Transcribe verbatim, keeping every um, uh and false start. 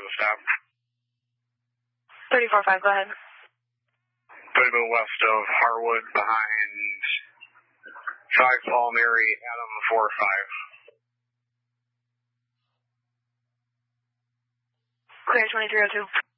is a stop. thirty-four five, go ahead. thirty mil west of Harwood behind five Paul Mary Adam four five. Clear twenty-three oh two.